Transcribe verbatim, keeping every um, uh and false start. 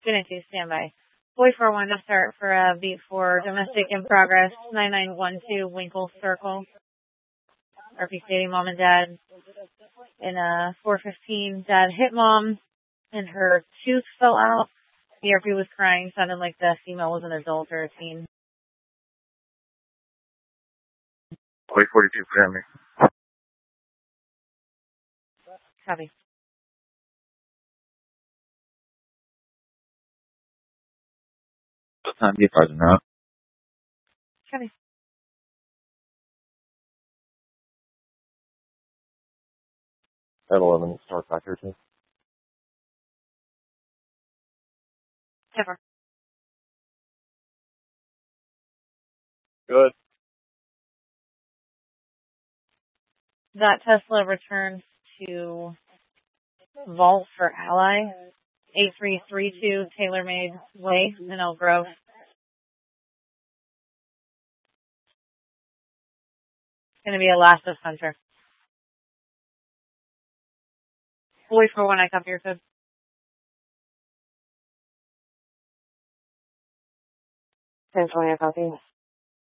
Unit two, standby. Boy four one to start for a beat for domestic in progress, nine nine one two Winkle Circle. R P stating mom and dad. In a four fifteen, dad hit mom and her tooth fell out. The R P was crying, sounded like the female was an adult or a teen. Boy forty-two, family. Copy. What time do you guys are out? Copy. At eleven, start back here too. Never. Good. That Tesla returns to Vault for Ally, eight three three two Taylor-Made Way in Elk Grove. It's going to be a last of Hunter. Boy for one, I copy your code. ten twenty, I copy.